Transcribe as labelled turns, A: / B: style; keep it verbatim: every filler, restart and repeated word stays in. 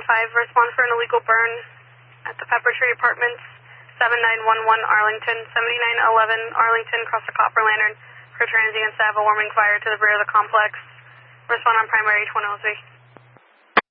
A: five, respond for an illegal burn at the Pepper Tree Apartments, seven nine one one Arlington, seventy-nine eleven Arlington, across the Copper Lantern, for transients that have a warming fire to the rear of the complex. Respond on primary twenty oh three.